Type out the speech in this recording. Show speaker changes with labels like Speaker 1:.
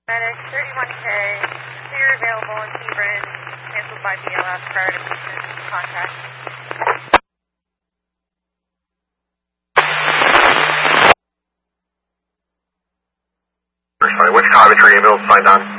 Speaker 1: Medic 31K, clear available in Hebron, canceled by BLS prior to contact.
Speaker 2: Sorry, which telemetry ambulance signed on?